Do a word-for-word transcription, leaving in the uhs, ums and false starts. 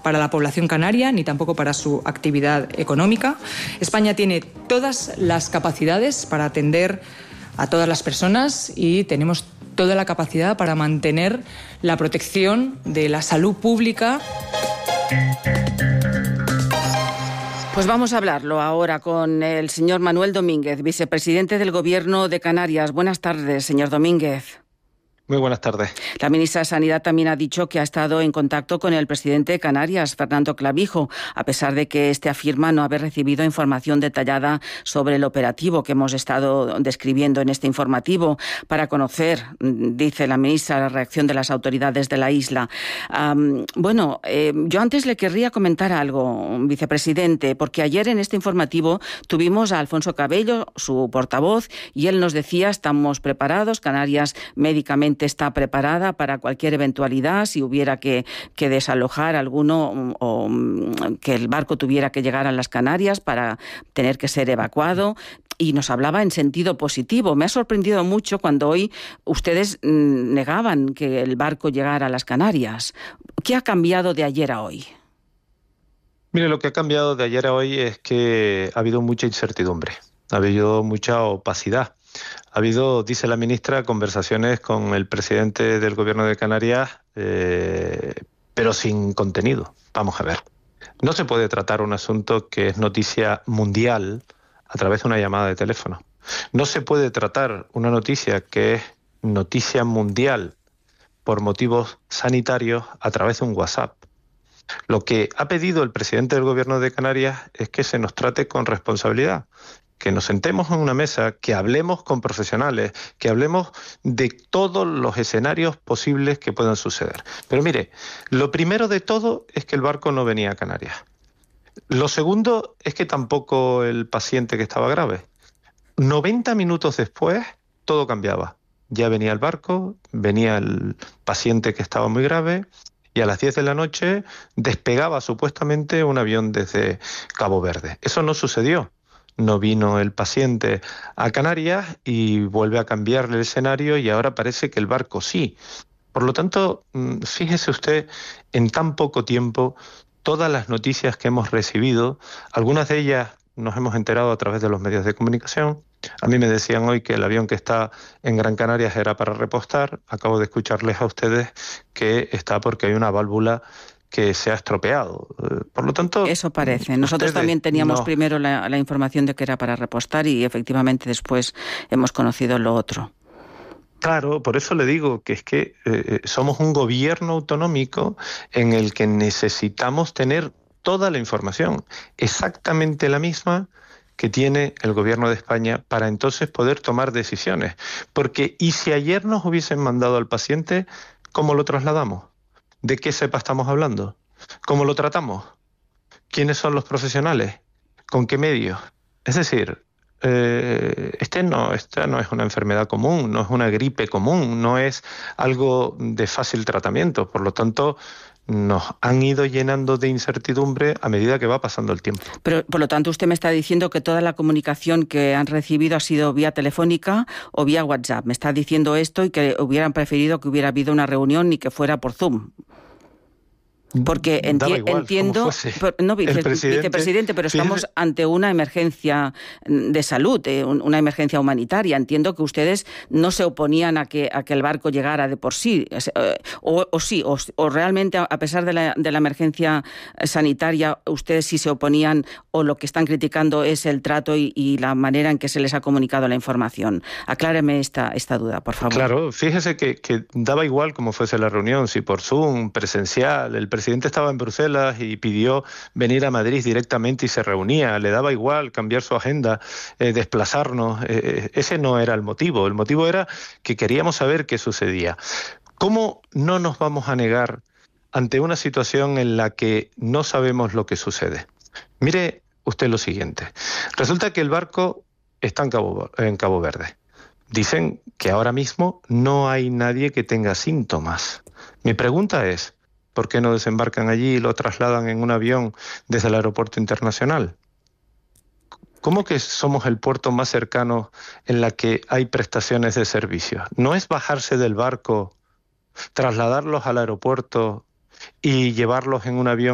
para la población canaria ni tampoco para su actividad económica. España tiene todas las capacidades para atender a todas las personas y tenemos toda la capacidad para mantener la protección de la salud pública. Pues vamos a hablarlo ahora con el señor Manuel Domínguez, vicepresidente del Gobierno de Canarias. Buenas tardes, señor Domínguez. Muy buenas tardes. La ministra de Sanidad también ha dicho que ha estado en contacto con el presidente de Canarias, Fernando Clavijo, a pesar de que este afirma no haber recibido información detallada sobre el operativo que hemos estado describiendo en este informativo, para conocer, dice la ministra, la reacción de las autoridades de la isla. Um, bueno, eh, yo antes le querría comentar algo, vicepresidente, porque ayer en este informativo tuvimos a Alfonso Cabello, su portavoz, y él nos decía: estamos preparados, Canarias médicamente está preparada para cualquier eventualidad, si hubiera que, que desalojar alguno o que el barco tuviera que llegar a las Canarias para tener que ser evacuado. Y nos hablaba en sentido positivo. Me ha sorprendido mucho cuando hoy ustedes negaban que el barco llegara a las Canarias. ¿Qué ha cambiado de ayer a hoy? Mire, lo que ha cambiado de ayer a hoy es que ha habido mucha incertidumbre, ha habido mucha opacidad. Ha habido, dice la ministra, conversaciones con el presidente del Gobierno de Canarias, eh, pero sin contenido. Vamos a ver. No se puede tratar un asunto que es noticia mundial a través de una llamada de teléfono. No se puede tratar una noticia que es noticia mundial por motivos sanitarios a través de un WhatsApp. Lo que ha pedido el presidente del Gobierno de Canarias es que se nos trate con responsabilidad, que nos sentemos en una mesa, que hablemos con profesionales, que hablemos de todos los escenarios posibles que puedan suceder. Pero mire, lo primero de todo es que el barco no venía a Canarias. Lo segundo es que tampoco el paciente que estaba grave. noventa minutos después, todo cambiaba. Ya venía el barco, venía el paciente que estaba muy grave, y a las diez de la noche despegaba supuestamente un avión desde Cabo Verde. Eso no sucedió. No vino el paciente a Canarias y vuelve a cambiar el escenario y ahora parece que el barco sí. Por lo tanto, fíjese usted, en tan poco tiempo, todas las noticias que hemos recibido, algunas de ellas nos hemos enterado a través de los medios de comunicación. A mí me decían hoy que el avión que está en Gran Canaria era para repostar. Acabo de escucharles a ustedes que está porque hay una válvula que se ha estropeado. Por lo tanto... Eso parece. Nosotros también teníamos no... primero la, la información de que era para repostar y efectivamente después hemos conocido lo otro. Claro, por eso le digo que es que eh, somos un gobierno autonómico en el que necesitamos tener toda la información, exactamente la misma que tiene el Gobierno de España, para entonces poder tomar decisiones. Porque, ¿y si ayer nos hubiesen mandado al paciente, cómo lo trasladamos? ¿De qué cepa estamos hablando? ¿Cómo lo tratamos? ¿Quiénes son los profesionales? ¿Con qué medios? Es decir, eh, este no, esta no es una enfermedad común, no es una gripe común, no es algo de fácil tratamiento. Por lo tanto, nos han ido llenando de incertidumbre a medida que va pasando el tiempo. Pero, por lo tanto, usted me está diciendo que toda la comunicación que han recibido ha sido vía telefónica o vía WhatsApp. Me está diciendo esto y que hubieran preferido que hubiera habido una reunión y que fuera por Zoom. Porque enti igual, entiendo, pero, no, vice vicepresidente, pero estamos fíjese. ante una emergencia de salud, eh, una emergencia humanitaria. Entiendo que ustedes no se oponían a que, a que el barco llegara de por sí, eh, o, o sí, o, o realmente a pesar de la, de la emergencia sanitaria, ustedes sí se oponían, o lo que están criticando es el trato y, y la manera en que se les ha comunicado la información. Acláreme esta, esta duda, por favor. Claro, fíjese que, que daba igual cómo fuese la reunión, si por Zoom, presencial. El presidente estaba en Bruselas y pidió venir a Madrid directamente y se reunía. Le daba igual cambiar su agenda, eh, desplazarnos. Eh, ese no era el motivo. El motivo era que queríamos saber qué sucedía. ¿Cómo no nos vamos a negar ante una situación en la que no sabemos lo que sucede? Mire usted lo siguiente. Resulta que el barco está en Cabo, en Cabo Verde. Dicen que ahora mismo no hay nadie que tenga síntomas. Mi pregunta es, ¿por qué no desembarcan allí y lo trasladan en un avión desde el aeropuerto internacional? ¿Cómo que somos el puerto más cercano en la que hay prestaciones de servicios? ¿No es bajarse del barco, trasladarlos al aeropuerto y llevarlos en un avión